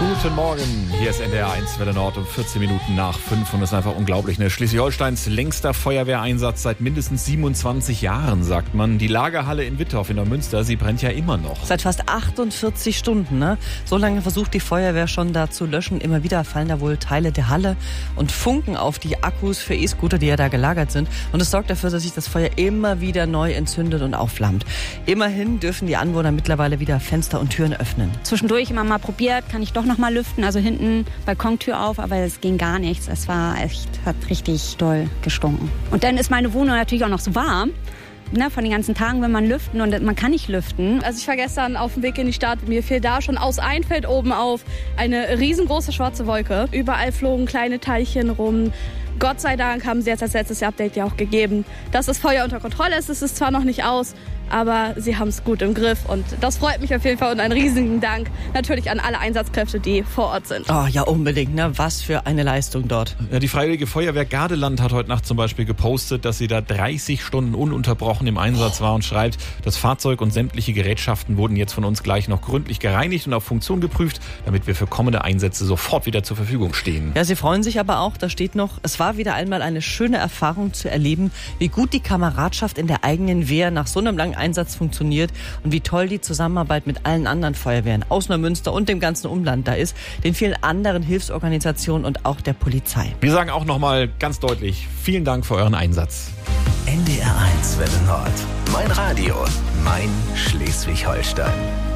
Guten Morgen, hier ist NDR 1 Welle Nord um 14 Minuten nach 5 und es ist einfach unglaublich. Schleswig-Holsteins längster Feuerwehreinsatz seit mindestens 27 Jahren, sagt man. Die Lagerhalle in Wittorf in Neumünster, sie brennt ja immer noch. Seit fast 48 Stunden, ne? So lange versucht die Feuerwehr schon da zu löschen. Immer wieder fallen da wohl Teile der Halle und Funken auf die Akkus für E-Scooter, die ja da gelagert sind. Und es sorgt dafür, dass sich das Feuer immer wieder neu entzündet und aufflammt. Immerhin dürfen die Anwohner mittlerweile wieder Fenster und Türen öffnen. Zwischendurch immer mal probiert, kann ich doch noch mal lüften, also hinten Balkontür auf, aber es ging gar nichts. Es war echt, hat richtig doll gestunken. Und dann ist meine Wohnung natürlich auch noch so warm. Ne, von den ganzen Tagen, wenn man lüften und man kann nicht lüften. Also ich war gestern auf dem Weg in die Stadt, mir fiel da schon aus ein Feld oben auf eine riesengroße schwarze Wolke. Überall flogen kleine Teilchen rum. Gott sei Dank haben sie jetzt als letztes Update ja auch gegeben, dass das Feuer unter Kontrolle ist. Es ist zwar noch nicht aus, aber sie haben es gut im Griff und das freut mich auf jeden Fall und einen riesigen Dank natürlich an alle Einsatzkräfte, die vor Ort sind. Oh ja, unbedingt, ne? Was für eine Leistung dort. Ja, die Freiwillige Feuerwehr Gardeland hat heute Nacht zum Beispiel gepostet, dass sie da 30 Stunden ununterbrochen im Einsatz war und schreibt, das Fahrzeug und sämtliche Gerätschaften wurden jetzt von uns gleich noch gründlich gereinigt und auf Funktion geprüft, damit wir für kommende Einsätze sofort wieder zur Verfügung stehen. Ja, sie freuen sich aber auch, da steht noch, es war wieder einmal eine schöne Erfahrung zu erleben, wie gut die Kameradschaft in der eigenen Wehr nach so einem langen Einsatz funktioniert und wie toll die Zusammenarbeit mit allen anderen Feuerwehren aus Neumünster und dem ganzen Umland da ist, den vielen anderen Hilfsorganisationen und auch der Polizei. Wir sagen auch nochmal ganz deutlich, vielen Dank für euren Einsatz. NDR 1 Welle Nord. Mein Radio, mein Schleswig-Holstein.